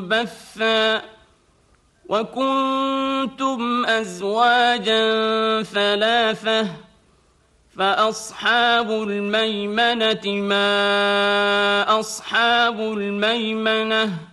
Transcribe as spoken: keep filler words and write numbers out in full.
بثا وكنتم أزواجا ثلاثة فأصحاب الميمنة ما أصحاب الميمنة